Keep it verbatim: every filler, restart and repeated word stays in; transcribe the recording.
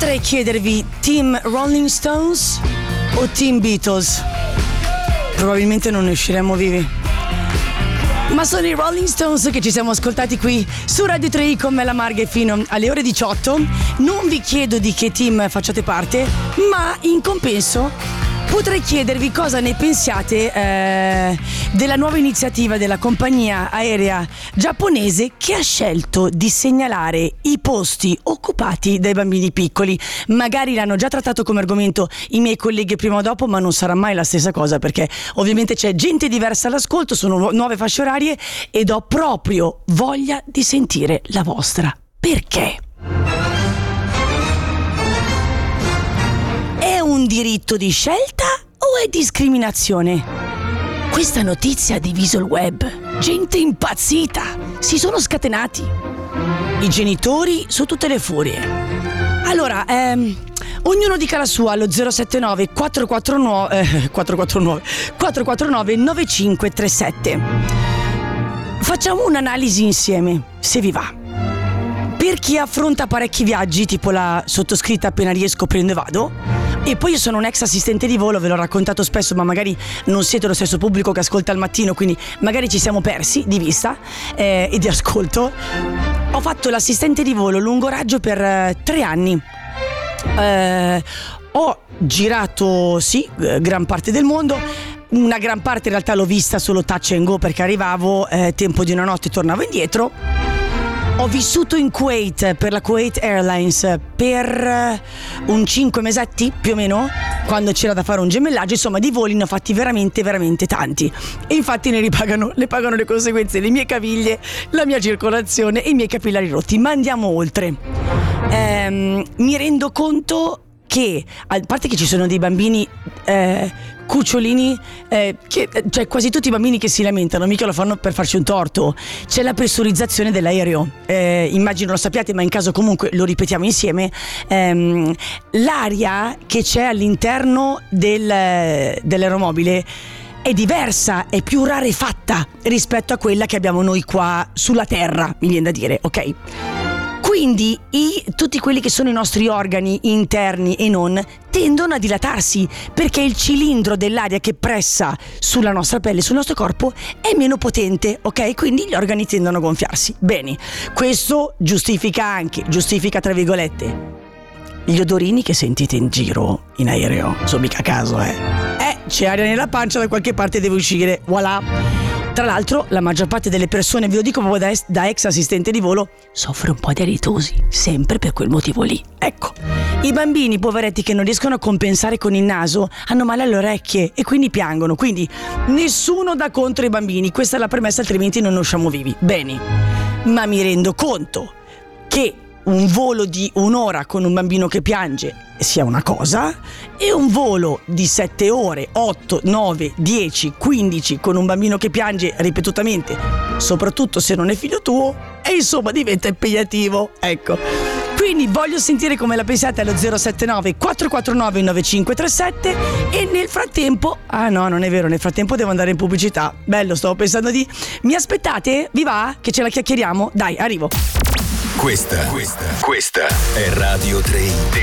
Potrei chiedervi team Rolling Stones o team Beatles? Probabilmente non ne usciremmo vivi. Ma sono i Rolling Stones che ci siamo ascoltati qui su Radio tre i con Mela Marghe fino alle ore diciotto. Non vi chiedo di che team facciate parte, ma in compenso potrei chiedervi cosa ne pensiate eh, della nuova iniziativa della compagnia aerea giapponese che ha scelto di segnalare i posti occupati dai bambini piccoli. Magari l'hanno già trattato come argomento i miei colleghi prima o dopo, ma non sarà mai la stessa cosa, perché ovviamente c'è gente diversa all'ascolto, sono nuove fasce orarie ed ho proprio voglia di sentire la vostra. Perché? È un diritto di scelta o è discriminazione? Questa notizia ha diviso il web. Gente impazzita. Si sono scatenati. I genitori su tutte le furie. Allora, ehm, ognuno dica la sua allo zero sette nove quattro quattro nove eh, quattro quattro nove quattro quattro nove nove cinque tre sette. Facciamo un'analisi insieme, se vi va. Per chi affronta parecchi viaggi, tipo la sottoscritta appena riesco prendo e vado, e poi io sono un ex assistente di volo, ve l'ho raccontato spesso, ma magari non siete lo stesso pubblico che ascolta al mattino, quindi magari ci siamo persi di vista eh, e di ascolto. Ho fatto l'assistente di volo lungo raggio per eh, tre anni. Eh, ho girato, sì, gran parte del mondo. Una gran parte in realtà l'ho vista solo touch and go, perché arrivavo, eh, tempo di una notte tornavo indietro. Ho vissuto in Kuwait per la Kuwait Airlines per un cinque mesetti più o meno, quando c'era da fare un gemellaggio. Insomma, di voli ne ho fatti veramente veramente tanti, e infatti ne ripagano, ne pagano le conseguenze le mie caviglie, la mia circolazione e i miei capillari rotti. Ma andiamo oltre. ehm, mi rendo conto che, a parte che ci sono dei bambini eh, cucciolini, eh, che, cioè quasi tutti i bambini che si lamentano mica lo fanno per farci un torto. C'è la pressurizzazione dell'aereo, eh, immagino lo sappiate, ma in caso comunque lo ripetiamo insieme. ehm, l'aria che c'è all'interno del, dell'aeromobile è diversa, è più rarefatta rispetto a quella che abbiamo noi qua sulla terra, mi viene da dire, ok? Quindi i, tutti quelli che sono i nostri organi interni e non tendono a dilatarsi, perché il cilindro dell'aria che pressa sulla nostra pelle, sul nostro corpo, è meno potente, ok? Quindi gli organi tendono a gonfiarsi. Bene, questo giustifica anche, giustifica tra virgolette, gli odorini che sentite in giro in aereo. Sono mica a caso, eh. Eh, c'è aria nella pancia, da qualche parte deve uscire, voilà. Tra l'altro la maggior parte delle persone, ve lo dico proprio da, es- da ex assistente di volo, soffre un po' di aritosi, sempre per quel motivo lì. Ecco, i bambini poveretti che non riescono a compensare con il naso hanno male alle orecchie e quindi piangono. Quindi nessuno dà contro i bambini, questa è la premessa, altrimenti non ne usciamo vivi. Bene, ma mi rendo conto che un volo di un'ora con un bambino che piange sia una cosa, e un volo di sette ore, otto, nove, dieci, quindici con un bambino che piange ripetutamente, soprattutto se non è figlio tuo, e insomma diventa impegnativo. Ecco, quindi voglio sentire come la pensate allo zero sette nove quattro quattro nove nove cinque tre sette. E nel frattempo, ah no, non è vero, nel frattempo devo andare in pubblicità. Bello, stavo pensando di... Mi aspettate? Vi va? Che ce la chiacchieriamo? Dai, arrivo. Questa, questa, questa è Radio tre.